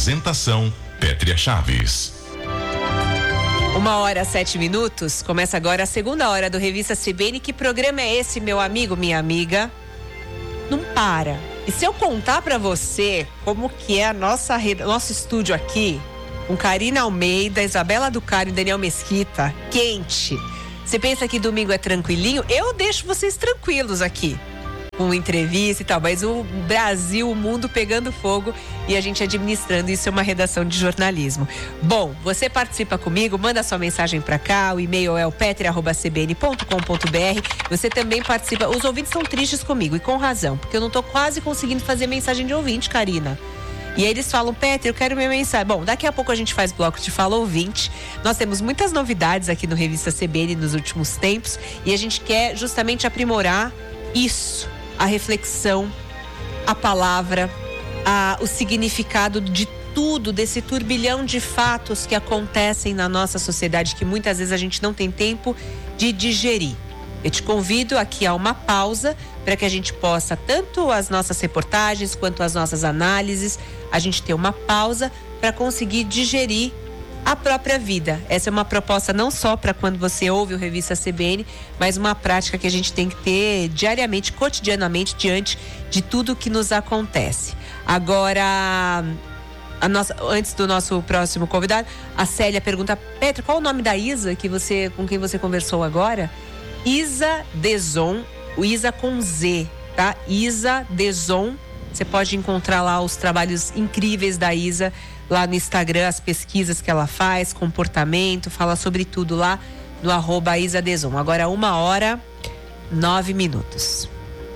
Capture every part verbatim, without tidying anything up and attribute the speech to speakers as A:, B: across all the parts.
A: Apresentação Pétria Chaves.
B: Uma hora, sete minutos. Começa agora a segunda hora do Revista C B N. Que programa é esse, meu amigo, minha amiga? Não para. E se eu contar pra você como que é a nossa nosso estúdio aqui, com Karina Almeida, Isabela Ducaro e Daniel Mesquita, quente. Você pensa que domingo é tranquilinho? Eu deixo vocês tranquilos aqui, com entrevista e tal, mas o Brasil, o mundo pegando fogo e a gente administrando. Isso é uma redação de jornalismo. Bom, você participa comigo, manda sua mensagem pra cá, o e-mail é o petri arroba c b n ponto com ponto b r. Você também participa. Os ouvintes estão tristes comigo, e com razão, porque eu não tô quase conseguindo fazer mensagem de ouvinte, Karina. E aí eles falam, Petri, eu quero minha mensagem. Bom, daqui a pouco a gente faz bloco de Fala Ouvinte. Nós temos muitas novidades aqui no Revista C B N nos últimos tempos e a gente quer justamente aprimorar isso, a reflexão, a palavra, a, o significado de tudo, desse turbilhão de fatos que acontecem na nossa sociedade, que muitas vezes a gente não tem tempo de digerir. Eu te convido aqui a uma pausa para que a gente possa, tanto as nossas reportagens quanto as nossas análises, a gente ter uma pausa para conseguir digerir a própria vida. Essa é uma proposta não só para quando você ouve o Revista C B N, mas uma prática que a gente tem que ter diariamente, cotidianamente, diante de tudo que nos acontece. Agora, a nossa, antes do nosso próximo convidado, a Célia pergunta, Petri, qual o nome da Isa que você, com quem você conversou agora? Isa Deson, o Isa com Z, tá? Isa Deson, você pode encontrar lá os trabalhos incríveis da Isa, lá no Instagram, as pesquisas que ela faz, comportamento, fala sobre tudo lá no arroba Isa Deson. Agora uma hora, nove minutos.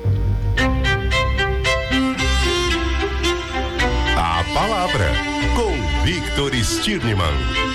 A: A palavra com Victor Stirnemann.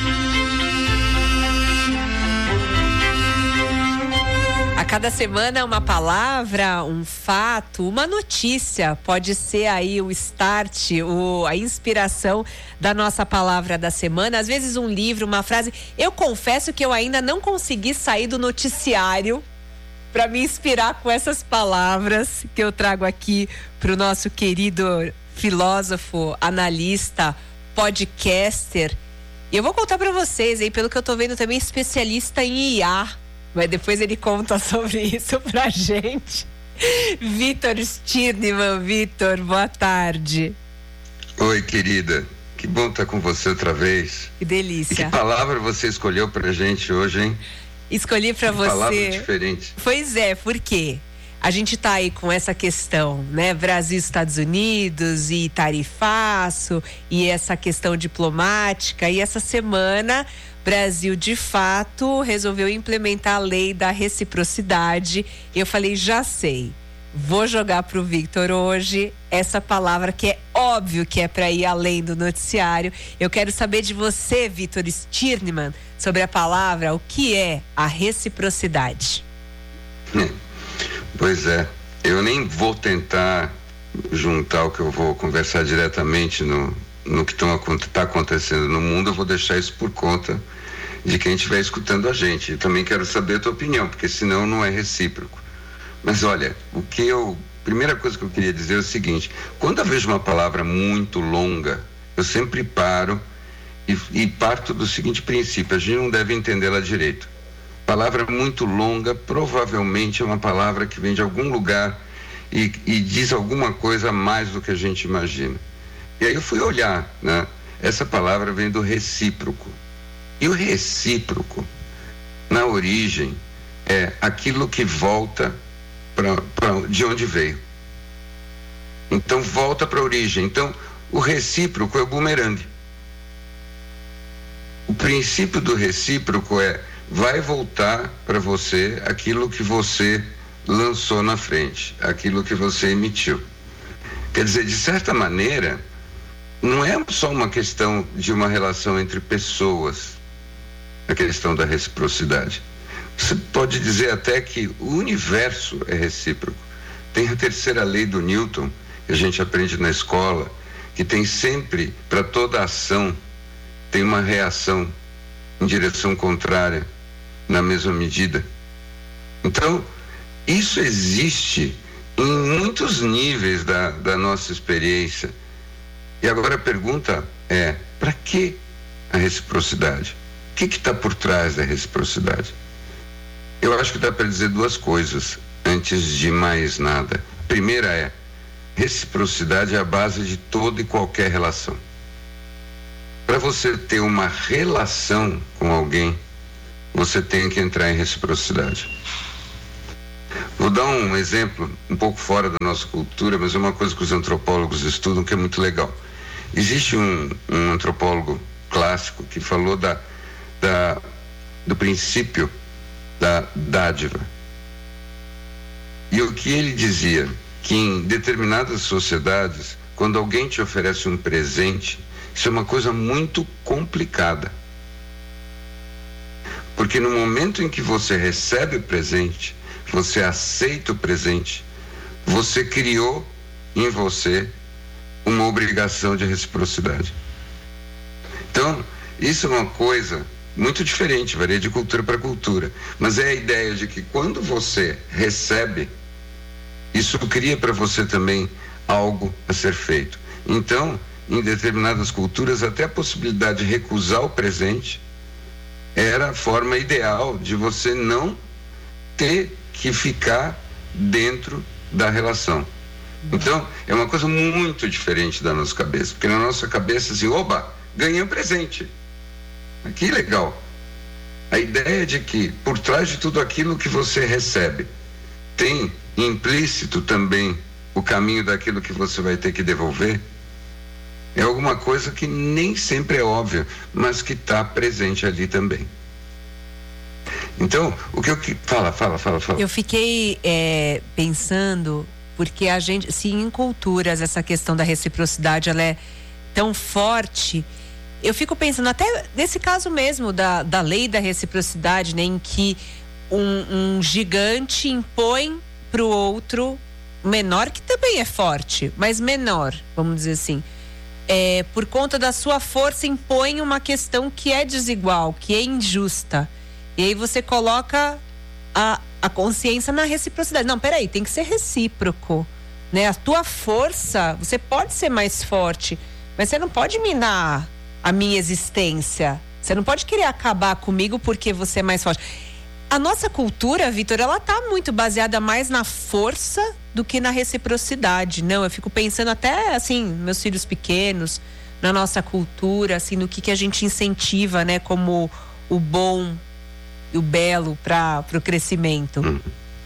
B: A cada semana uma palavra, um fato, uma notícia pode ser aí o start, o, a inspiração da nossa palavra da semana. Às vezes um livro, uma frase. Eu confesso que eu ainda não consegui sair do noticiário para me inspirar com essas palavras que eu trago aqui para o nosso querido filósofo, analista, podcaster. E eu vou contar para vocês aí, pelo que eu tô vendo também, especialista em I A. Mas depois ele conta sobre isso pra gente. Victor Stirnemann. Victor, boa tarde.
C: Oi, querida. Que bom estar com você outra vez.
B: Que delícia.
C: E que palavra você escolheu pra gente hoje, hein?
B: Escolhi pra
C: que
B: você.
C: Palavra diferente.
B: Pois é, por quê? A gente tá aí com essa questão, né? Brasil, Estados Unidos e tarifaço e essa questão diplomática. E essa semana, Brasil, de fato, resolveu implementar a lei da reciprocidade. Eu falei, já sei, vou jogar pro Victor hoje essa palavra que é óbvio que é para ir além do noticiário. Eu quero saber de você, Victor Stirnemann, sobre a palavra, o que é a reciprocidade.
C: Pois é, eu nem vou tentar juntar o que eu vou conversar diretamente no, no que está acontecendo no mundo. Eu vou deixar isso por conta de quem estiver escutando a gente. Eu também quero saber a tua opinião, porque senão não é recíproco. Mas olha, o que eu... Primeira coisa que eu queria dizer é o seguinte: quando eu vejo uma palavra muito longa, eu sempre paro e, e parto do seguinte princípio: a gente não deve entendê-la direito. Palavra muito longa provavelmente é uma palavra que vem de algum lugar e, e diz alguma coisa a mais do que a gente imagina. E aí eu fui olhar, né? Essa palavra vem do recíproco. E o recíproco, na origem, é aquilo que volta pra, pra, de onde veio. Então volta para a origem. Então o recíproco é o bumerangue. O princípio do recíproco é: vai voltar para você aquilo que você lançou na frente, aquilo que você emitiu. Quer dizer, de certa maneira, não é só uma questão de uma relação entre pessoas, a questão da reciprocidade. Você pode dizer até que o universo é recíproco. Tem a terceira lei do Newton, que a gente aprende na escola, que tem sempre, para toda ação, tem uma reação em direção contrária, na mesma medida. Então, isso existe em muitos níveis da, da nossa experiência. E agora a pergunta é, para que a reciprocidade? O que está por trás da reciprocidade? Eu acho que dá para dizer duas coisas antes de mais nada. A primeira é, reciprocidade é a base de toda e qualquer relação. Para você ter uma relação com alguém, você tem que entrar em reciprocidade. Vou dar um exemplo um pouco fora da nossa cultura, mas é uma coisa que os antropólogos estudam que é muito legal. Existe um, um antropólogo clássico que falou da, da, do princípio da dádiva. E o que ele dizia? Que em determinadas sociedades, quando alguém te oferece um presente, isso é uma coisa muito complicada. Porque no momento em que você recebe o presente, você aceita o presente, você criou em você uma obrigação de reciprocidade. Então, isso é uma coisa muito diferente, varia de cultura para cultura. Mas é a ideia de que quando você recebe, isso cria para você também algo a ser feito. Então, em determinadas culturas, até a possibilidade de recusar o presente era a forma ideal de você não ter que ficar dentro da relação. Então, é uma coisa muito diferente da nossa cabeça, porque na nossa cabeça, assim, oba, ganhei um presente. Que legal. A ideia de que, por trás de tudo aquilo que você recebe, tem implícito também o caminho daquilo que você vai ter que devolver, é alguma coisa que nem sempre é óbvia, mas que está presente ali também. Então, o que eu... Fala, fala, fala, fala.
B: Eu fiquei é, pensando, porque a gente, se em culturas essa questão da reciprocidade ela é tão forte, eu fico pensando até nesse caso mesmo da, da lei da reciprocidade, né, em que um, um gigante impõe para o outro menor, que também é forte, mas menor, vamos dizer assim. É, por conta da sua força, impõe uma questão que é desigual, que é injusta. E aí você coloca a, a consciência na reciprocidade. Não, peraí, tem que ser recíproco, né? A tua força, você pode ser mais forte, mas você não pode minar a minha existência. Você não pode querer acabar comigo porque você é mais forte. A nossa cultura, Vitor, ela tá muito baseada mais na força do que na reciprocidade. Não, eu fico pensando até, assim, meus filhos pequenos, na nossa cultura, assim, no que, que a gente incentiva, né, como o bom e o belo para o crescimento.
C: Hum.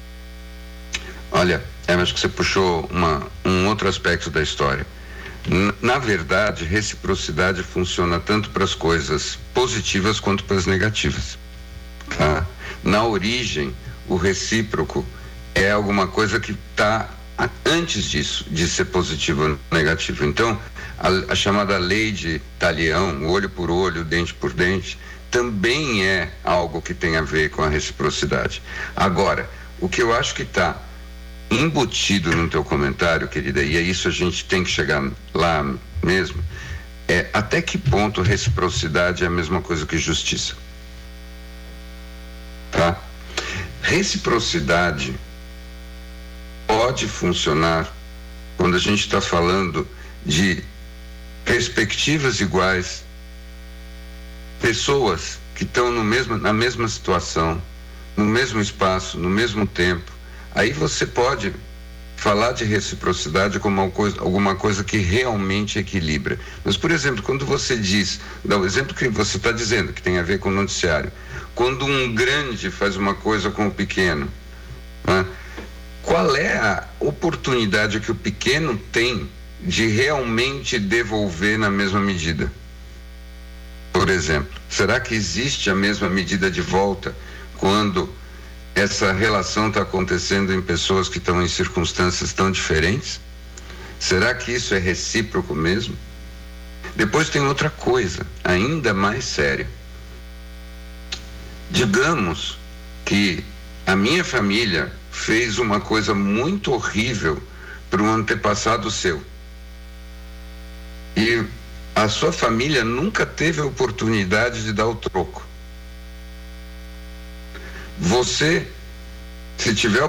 C: Olha, é, acho que você puxou uma, um outro aspecto da história. N- na verdade, reciprocidade funciona tanto para as coisas positivas quanto para as negativas. Tá? Na origem, o recíproco é alguma coisa que está antes disso, de ser positivo ou negativo. Então, a, a chamada lei de Talião, olho por olho, dente por dente, também é algo que tem a ver com a reciprocidade. Agora, o que eu acho que está embutido no teu comentário, querida, e é isso, a gente tem que chegar lá mesmo, é até que ponto reciprocidade é a mesma coisa que justiça. Tá? Reciprocidade pode funcionar quando a gente está falando de perspectivas iguais, pessoas que estão no mesmo, na mesma situação, no mesmo espaço, no mesmo tempo. Aí você pode falar de reciprocidade como uma coisa, alguma coisa que realmente equilibra. Mas, por exemplo, quando você diz, dá o exemplo que você está dizendo, que tem a ver com o noticiário, quando um grande faz uma coisa com o pequeno, né? Qual é a oportunidade que o pequeno tem de realmente devolver na mesma medida? Por exemplo, será que existe a mesma medida de volta quando essa relação está acontecendo em pessoas que estão em circunstâncias tão diferentes? Será que isso é recíproco mesmo? Depois tem outra coisa, ainda mais séria. Digamos que a minha família fez uma coisa muito horrível para um antepassado seu. E a sua família nunca teve a oportunidade de dar o troco. Você, se tiver a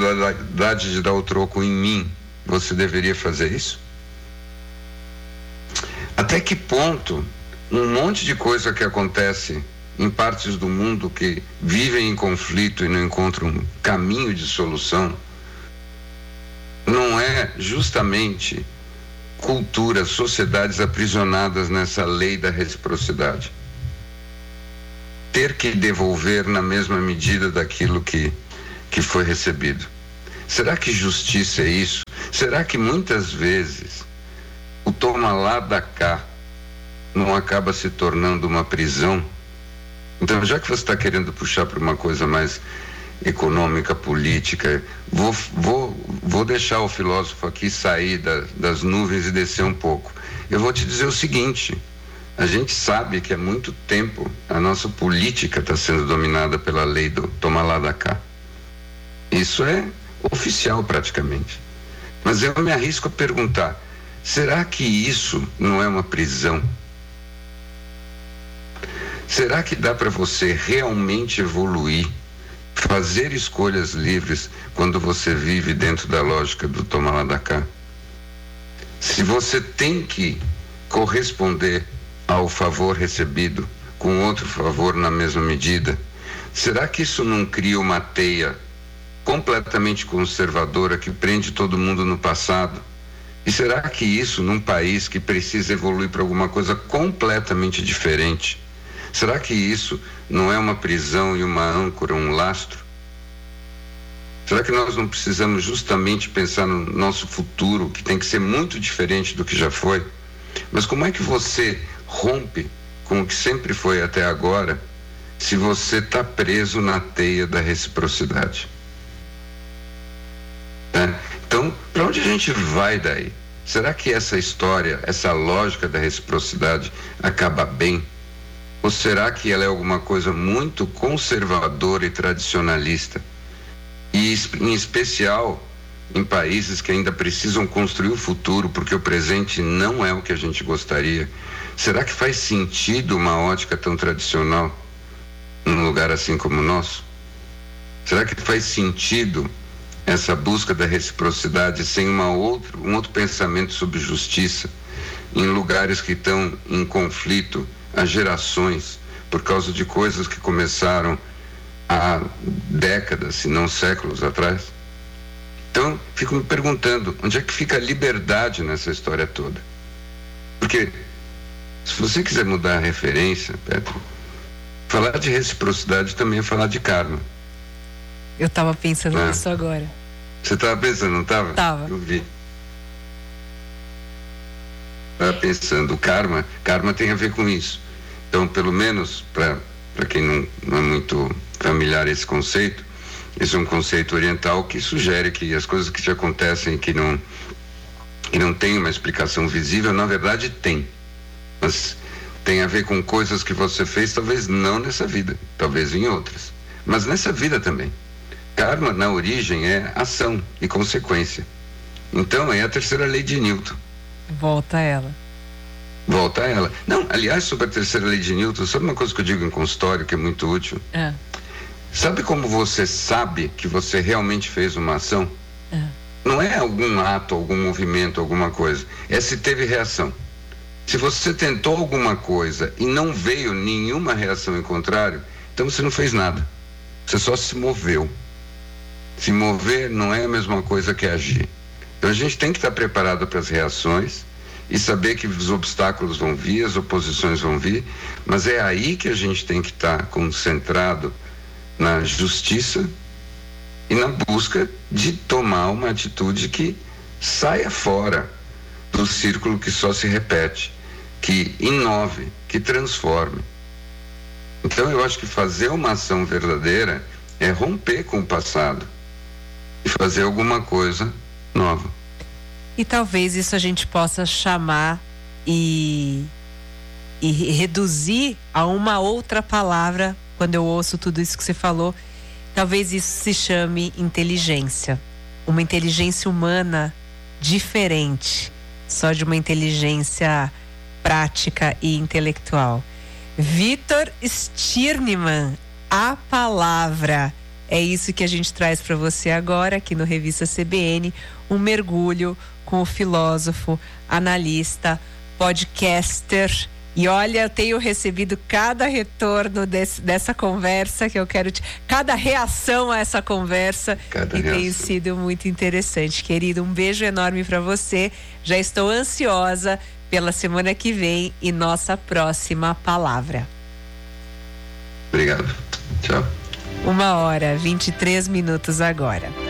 C: oportunidade de dar o troco em mim, você deveria fazer isso? Até que ponto um monte de coisa que acontece em partes do mundo que vivem em conflito e não encontram um caminho de solução, não é justamente culturas, sociedades aprisionadas nessa lei da reciprocidade? Ter que devolver na mesma medida daquilo que, que foi recebido. Será que justiça é isso? Será que muitas vezes o toma lá da cá não acaba se tornando uma prisão? Então, já que você está querendo puxar para uma coisa mais econômica, política, vou, vou, vou deixar o filósofo aqui sair da, das nuvens e descer um pouco. Eu vou te dizer o seguinte: a gente sabe que há muito tempo a nossa política está sendo dominada pela lei do toma lá da cá. Isso é oficial praticamente. Mas eu me arrisco a perguntar: será que isso não é uma prisão? Será que dá para você realmente evoluir, fazer escolhas livres quando você vive dentro da lógica do toma lá da cá? Se você tem que corresponder ao favor recebido com outro favor na mesma medida, será que isso não cria uma teia completamente conservadora que prende todo mundo no passado? E será que isso, num país que precisa evoluir para alguma coisa completamente diferente, será que isso não é uma prisão e uma âncora, um lastro? Será que nós não precisamos justamente pensar no nosso futuro, que tem que ser muito diferente do que já foi? Mas como é que você rompe com o que sempre foi até agora, se você está preso na teia da reciprocidade? É? Então, para onde a gente vai daí? Será que essa história, essa lógica da reciprocidade acaba bem? Ou será que ela é alguma coisa muito conservadora e tradicionalista? E em especial em países que ainda precisam construir o futuro, porque o presente não é o que a gente gostaria. Será que faz sentido uma ótica tão tradicional num lugar assim como o nosso? Será que faz sentido essa busca da reciprocidade sem uma outra, um outro pensamento sobre justiça em lugares que estão em conflito há gerações por causa de coisas que começaram há décadas, se não séculos atrás? Então, fico me perguntando, onde é que fica a liberdade nessa história toda? Porque, se você quiser mudar a referência, Petro, falar de reciprocidade também é falar de karma.
B: Eu estava pensando ah. nisso agora.
C: Você estava pensando, não estava?
B: Estava.
C: Eu vi. Estava pensando, o karma, karma tem a ver com isso. Então, pelo menos, para quem não, não é muito familiar esse conceito, esse é um conceito oriental que sugere que as coisas que te acontecem que não, que não tem uma explicação visível, na verdade tem. Mas tem a ver com coisas que você fez, talvez não nessa vida, talvez em outras. Mas nessa vida também. Karma, na origem, é ação e consequência. Então, é a terceira lei de Newton.
B: Volta a ela.
C: Volta a ela. Não, aliás, sobre a terceira lei de Newton, sabe uma coisa que eu digo em consultório que é muito útil?
B: É.
C: Sabe como você sabe que você realmente fez uma ação?
B: É.
C: Não é algum ato, algum movimento, alguma coisa. É se teve reação. Se você tentou alguma coisa e não veio nenhuma reação em contrário, então você não fez nada. Você só se moveu. Se mover não é a mesma coisa que agir. Então a gente tem que estar preparado para as reações e saber que os obstáculos vão vir, as oposições vão vir, mas é aí que a gente tem que estar concentrado na justiça e na busca de tomar uma atitude que saia fora do círculo que só se repete, que inove, que transforme. Então eu acho que fazer uma ação verdadeira é romper com o passado e fazer alguma coisa nova.
B: E talvez isso a gente possa chamar e, e reduzir a uma outra palavra. Quando eu ouço tudo isso que você falou, talvez isso se chame inteligência. Uma inteligência humana diferente, só de uma inteligência prática e intelectual. Victor Stirnemann, a palavra. É isso que a gente traz para você agora aqui no Revista C B N, um mergulho com o filósofo, analista, podcaster. E olha, eu tenho recebido cada retorno desse, dessa conversa que eu quero te... cada reação a essa conversa
C: Cada
B: e
C: reação.
B: tem sido muito interessante, querido. Um beijo enorme para você. Já estou ansiosa pela semana que vem e nossa próxima palavra.
C: Obrigado. Tchau.
B: Uma hora, vinte e três minutos agora.